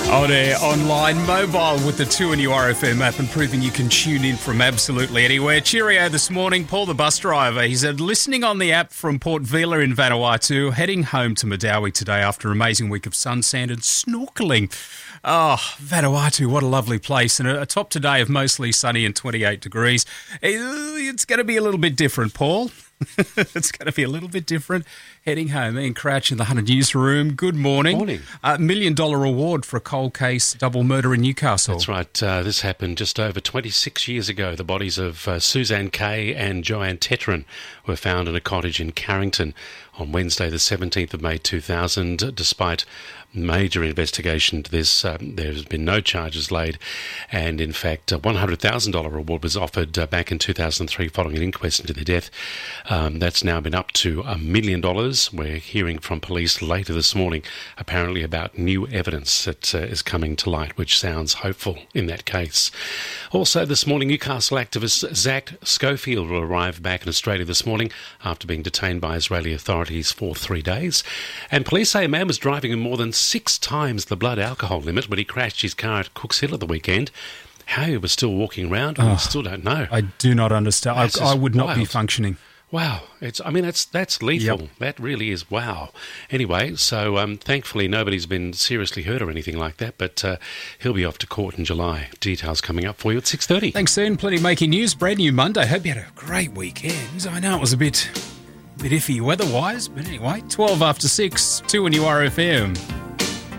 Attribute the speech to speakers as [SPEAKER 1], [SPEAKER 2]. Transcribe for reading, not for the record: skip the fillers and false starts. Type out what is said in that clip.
[SPEAKER 1] On air, online, mobile with the 2NURFM app and proving you can tune in from absolutely anywhere. Cheerio this morning, Paul the bus driver. He said, listening on the app from Port Vila in Vanuatu, heading home to Madawi today after an amazing week of sun, sand and snorkelling. Oh, Vanuatu, what a lovely place. And a top today of mostly sunny and 28 degrees. It's going to be a little bit different, Paul. It's going to be a little bit different. Heading home, Ian Crouch in the 100 Newsroom. Good morning.
[SPEAKER 2] Morning.
[SPEAKER 1] $1 million award for a cold case double murder in Newcastle.
[SPEAKER 2] That's right. This happened just over 26 years ago. The bodies of Suzanne Kay and Joanne Tetron were found in a cottage in Carrington on Wednesday, the 17th of May 2000. Despite major investigation to this, there has been no charges laid, and in fact a $100,000 reward was offered back in 2003 following an inquest into their death. That's now been up to $1 million. We're hearing from police later this morning apparently about new evidence that is coming to light, which sounds hopeful in that case. Also this morning, Newcastle activist Zach Schofield will arrive back in Australia this morning after being detained by Israeli authorities for 3 days. And police say a man was driving in more than 6 times the blood alcohol limit when he crashed his car at Cooks Hill at the weekend. How he was still walking around, we still don't know.
[SPEAKER 1] I do not understand. I would not be functioning.
[SPEAKER 2] Wow. That's lethal. Yep. That really is wow. Anyway, so thankfully nobody's been seriously hurt or anything like that, but he'll be off to court in July. Details coming up for you at 6:30.
[SPEAKER 1] Thanks, Ian. Plenty making news. Brand new Monday. Hope you had a great weekend. I know it was a bit iffy weather-wise, but anyway, 12 after 6, 2NURFM.